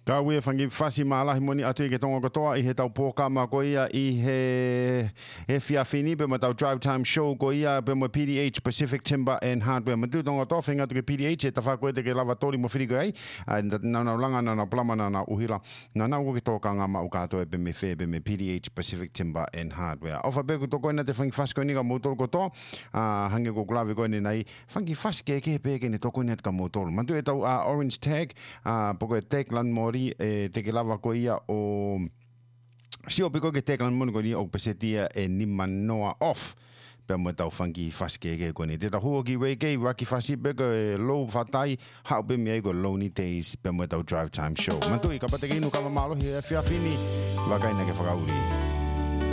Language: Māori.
Ka wea whangi whasi maalahi moni atu i ke tonga katoa i he tau pōka ma ko ia i he whiawhini pe ma tau Drive Time Show ko ia pe ma PDH Pacific Timber and Hardware. Ma tu tonga toa whenga tu ke PDH e ta whakoe te ke lava tori mo whirigo ai. Nau langa, nau plama, nau uhira. Nau ko ke tōka ngā mau katoa pe me whē pe me PDH Pacific Timber and Hardware. Ofa peku tō koina te whangi whasi koe ni ka mōtoro kotoa. Hange ko kulawe koe ni nei. Whangi whasi ke pe ke ne tō koina te ka mōtoro. Ma tu e tau Orange Tag. Poko e Tag Lan Mori. Te ke lava ko ia o sio piko ke teklan mon ko ni o pesetia e ni manoa off pe mo tau fangi faske ke ko ni te ta huoki we ke waki fasi pe ko low fatai how be me go lonely days pe mo tau Drive Time Show man tu i ka pate ke inu ka malo he fia fini wa ka ina ke whakauri